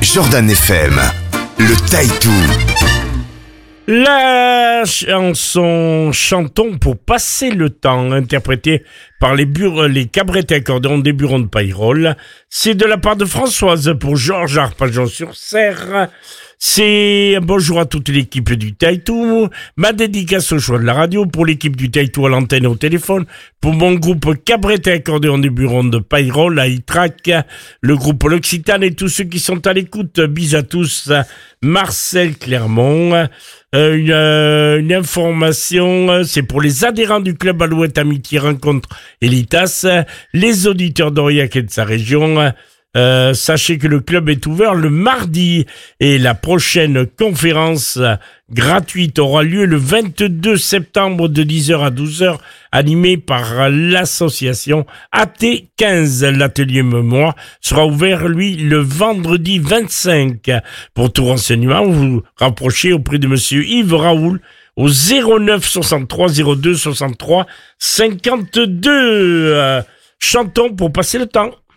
Jordan FM, le Taïtou. La chanson Chantons pour passer le temps, interprétée par les cabrettes accordéons des Burons de Payrolles, c'est de la part de Françoise pour Georges Arpajon-sur-Serre. C'est un bonjour à toute l'équipe du Taïtou, ma dédicace au choix de la radio, pour l'équipe du Taïtou à l'antenne et au téléphone, pour mon groupe cabrettes accordéons des Burons de Payrolles, à Itrac, le groupe L'Occitane et tous ceux qui sont à l'écoute. Bis à tous, Marcel Clermont. Une information, c'est pour les adhérents du club Alouette Amitié Rencontre Elitas, les auditeurs d'Aurillac et de sa région. Sachez que le club est ouvert le mardi et la prochaine conférence gratuite aura lieu le 22 septembre de 10h à 12h, animée par l'association AT15. L'atelier mémoire sera ouvert, lui, le vendredi 25. Pour tout renseignement, vous vous rapprochez auprès de monsieur Yves Raoul au 09 63 02 63 52. Chantons pour passer le temps.